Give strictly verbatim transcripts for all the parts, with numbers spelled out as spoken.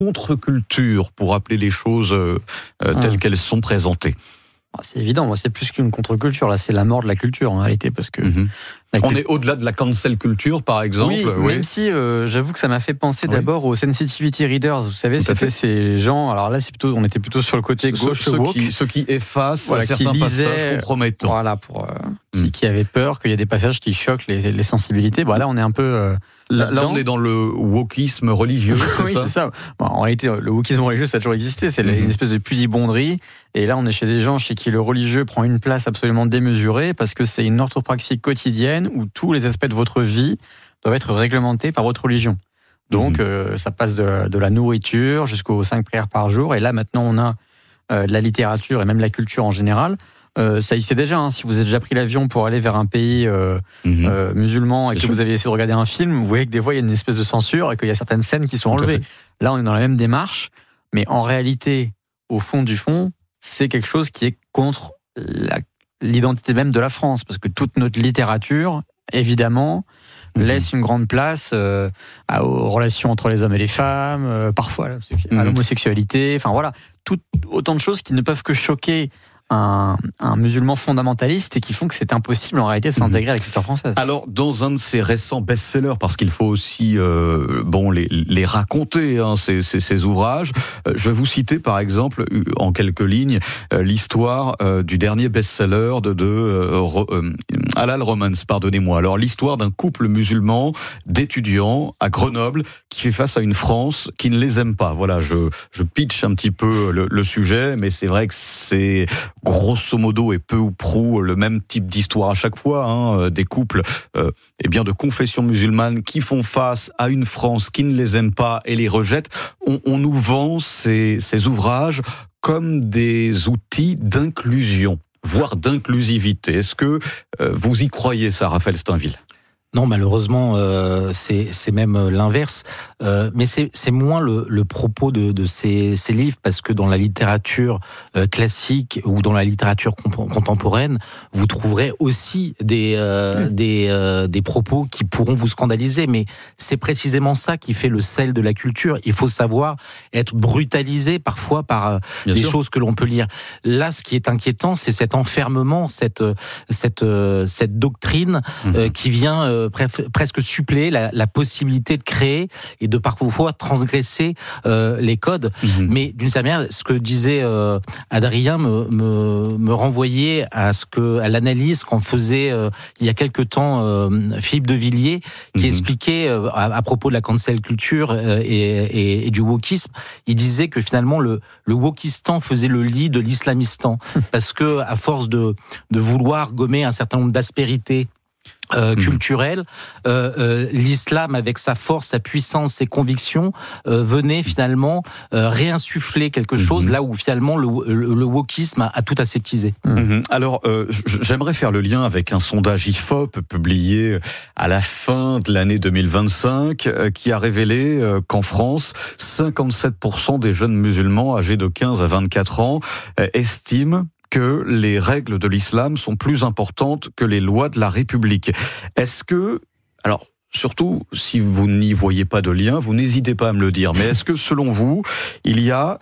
contre-culture, pour appeler les choses euh, euh, telles ah. qu'elles sont présentées? C'est évident, moi c'est plus qu'une contre-culture, là c'est la mort de la culture en réalité, parce que... Mmh. On cult... est au-delà de la cancel culture par exemple. Oui, oui. Même si euh, j'avoue que ça m'a fait penser oui. d'abord aux sensitivity readers, vous savez, c'était ces gens, alors là c'est plutôt, on était plutôt sur le côté ce, gauche ceux, woke, qui, ceux qui effacent voilà, certains qui lisaient, passages compromettants. Voilà, pour, euh, mmh. qui, qui avaient peur qu'il y ait des passages qui choquent les, les sensibilités. Bon, là on est un peu... Euh, Là, là, on est dans le wokisme religieux, c'est oui, ça c'est ça. Bon, en réalité, le wokisme religieux, ça a toujours existé. C'est mmh. une espèce de pudibonderie. Et là, on est chez des gens chez qui le religieux prend une place absolument démesurée parce que c'est une orthopraxie quotidienne où tous les aspects de votre vie doivent être réglementés par votre religion. Donc, mmh. euh, ça passe de, de la nourriture jusqu'aux cinq prières par jour. Et là, maintenant, on a euh, de la littérature et même la culture en général. Euh, ça y est déjà, hein, si vous avez déjà pris l'avion pour aller vers un pays euh, mmh. euh, musulman et Bien que sûr. Vous avez essayé de regarder un film, vous voyez que des fois il y a une espèce de censure et qu'il y a certaines scènes qui sont enlevées. Là on est dans la même démarche, mais en réalité, au fond du fond, c'est quelque chose qui est contre la, l'identité même de la France, parce que toute notre littérature, évidemment, mmh. laisse une grande place euh, aux relations entre les hommes et les femmes, euh, parfois à, à l'homosexualité, enfin voilà, tout, autant de choses qui ne peuvent que choquer Un, un musulman fondamentaliste et qui font que c'est impossible en réalité de s'intégrer à la culture française. Alors dans un de ces récents best-sellers, parce qu'il faut aussi euh, bon les, les raconter hein, ces, ces, ces ouvrages, euh, je vais vous citer par exemple en quelques lignes euh, l'histoire euh, du dernier best-seller de, de euh, euh, Halal Romance, pardonnez-moi. Alors l'histoire d'un couple musulman d'étudiants à Grenoble qui fait face à une France qui ne les aime pas. Voilà, je, je pitch un petit peu le, le sujet, mais c'est vrai que c'est grosso modo et peu ou prou le même type d'histoire à chaque fois, hein, des couples euh, eh bien de confession musulmane qui font face à une France qui ne les aime pas et les rejette. On, on nous vend ces, ces ouvrages comme des outils d'inclusion, voire d'inclusivité. Est-ce que euh, vous y croyez ça, Raphaël Steinville ? Non, malheureusement, euh, c'est c'est même l'inverse. Euh, mais c'est c'est moins le, le propos de, de ces, ces livres, parce que dans la littérature euh, classique ou dans la littérature comp- contemporaine, vous trouverez aussi des euh, oui. des euh, des propos qui pourront vous scandaliser. Mais c'est précisément ça qui fait le sel de la culture. Il faut savoir être brutalisé parfois par euh, des sûr. choses que l'on peut lire. Là, ce qui est inquiétant, c'est cet enfermement, cette cette euh, cette doctrine euh, mmh. qui vient euh, presque suppléer la, la possibilité de créer et de parfois transgresser euh, les codes. Mmh. Mais d'une certaine manière, ce que disait euh, Adrien me, me, me renvoyait à ce que à l'analyse qu'en faisait euh, il y a quelque temps euh, Philippe de Villiers, qui mmh. expliquait euh, à, à propos de la cancel culture euh, et, et, et du wokisme. Il disait que finalement le, le wokistan faisait le lit de l'islamistan, parce que à force de, de vouloir gommer un certain nombre d'aspérités Euh, culturel, euh, euh, l'islam avec sa force, sa puissance, ses convictions euh, venait finalement euh, réinsuffler quelque chose mmh. là où finalement le, le, le wokisme a, a tout aseptisé. Mmh. Alors euh, j'aimerais faire le lien avec un sondage I F O P publié à la fin de l'année deux mille vingt-cinq euh, qui a révélé euh, qu'en France, cinquante-sept pour cent des jeunes musulmans âgés de quinze à vingt-quatre ans euh, estiment que les règles de l'islam sont plus importantes que les lois de la République. Est-ce que, alors surtout si vous n'y voyez pas de lien, vous n'hésitez pas à me le dire, mais est-ce que selon vous, il y a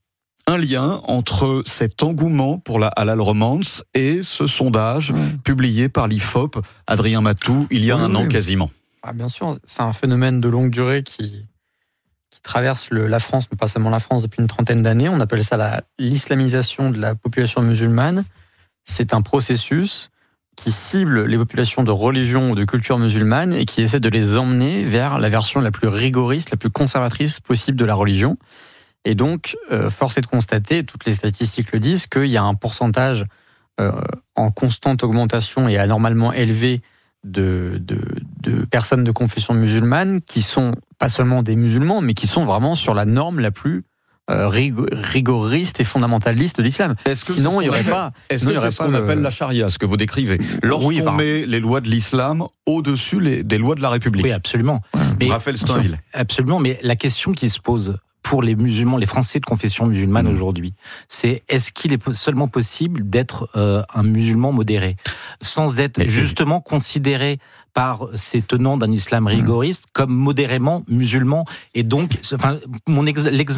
un lien entre cet engouement pour la halal romance et ce sondage mmh. publié par l'I F O P, Adrien Matou, il y a oui, un oui. an quasiment? Ah, bien sûr, c'est un phénomène de longue durée qui... qui traverse le, la France, mais pas seulement la France, depuis une trentaine d'années. On appelle ça la, l'islamisation de la population musulmane. C'est un processus qui cible les populations de religion ou de culture musulmane et qui essaie de les emmener vers la version la plus rigoriste, la plus conservatrice possible de la religion. Et donc, euh, force est de constater, toutes les statistiques le disent, qu'il y a un pourcentage euh, en constante augmentation et anormalement élevé De, de, de personnes de confession musulmane qui sont pas seulement des musulmans, mais qui sont vraiment sur la norme la plus euh, rigoriste et fondamentaliste de l'islam. Est-ce que sinon, il n'y aurait pas. Est-ce que c'est ce qu'on le... appelle la charia, ce que vous décrivez, lorsqu'on oui, enfin... met les lois de l'islam au-dessus les, des lois de la République? Oui, absolument. Ouais. Mais, Raphaël Steinville. Absolument, mais la question qui se pose pour les musulmans, les Français de confession musulmane mmh. aujourd'hui, c'est est-ce qu'il est seulement possible d'être euh, un musulman modéré, sans être Mais justement c'est... considéré par ces tenants d'un islam rigoriste mmh. comme modérément musulman, et donc, enfin, mon ex- l'exemple